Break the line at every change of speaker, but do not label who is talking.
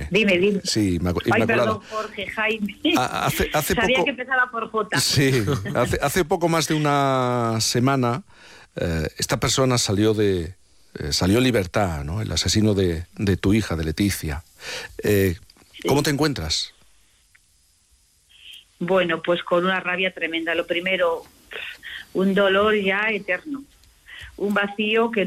Dime.
Sí,
Ay, perdón, Jorge, Jaime.
Hace
Sabía
poco,
que empezaba por J.
Sí, hace poco más de una semana esta persona salió en libertad, ¿no? El asesino de tu hija, de Leticia.
Sí.
¿Cómo te encuentras?
Bueno, pues con una rabia tremenda. Lo primero, un dolor ya eterno. Un vacío que